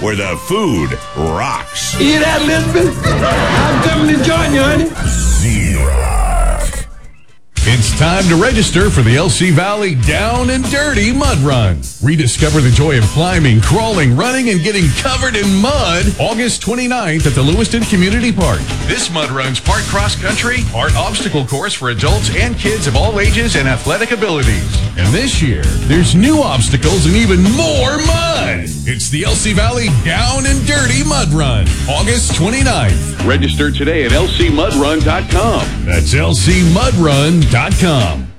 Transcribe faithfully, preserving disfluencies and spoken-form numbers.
where the food rocks. Hear that, Elizabeth? I'm coming to join you, honey. Z-Rock. It's time to register for the L C Valley Down and Dirty Mud Run. Rediscover the joy of climbing, crawling, running, and getting covered in mud August twenty-ninth at the Lewiston Community Park. This mud run's part cross-country, part obstacle course for adults and kids of all ages and athletic abilities. And this year, there's new obstacles and even more mud. It's the L C Valley Down and Dirty Mud Run, August twenty-ninth. Register today at L C mud run dot com. That's L C mud run dot com.